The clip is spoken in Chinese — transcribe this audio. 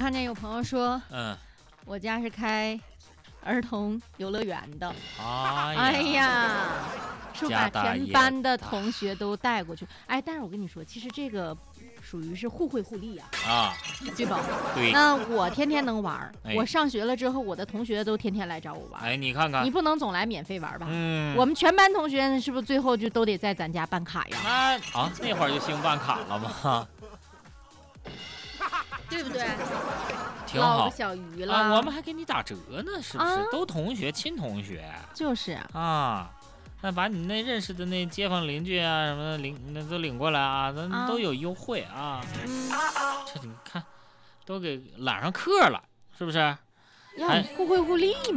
看见有朋友说， 嗯， 我家是开儿童游乐园的。 哎呀，是把家大业全班的同学都带过去。哎，但是我跟你说，其实这个属于是互惠互利啊，对吧？ 对。 那我天天能玩， 哎我上学了之后，我的同学都天天来找我玩。 哎，你看看， 你不能总来免费玩吧？ 嗯， 我们全班同学是不是最后就都得在咱家办卡呀？ 那会儿就兴办卡了吗？ 对不对？ 挺好， 捞个小鱼了啊，我们还给你打折呢，是不是？都同学，亲同学。 就是啊。那把你那认识的那街坊邻居啊什么的那都领过来啊，咱都有优惠啊。这你看，都给揽上课了，是不是？ 要互惠互利嘛。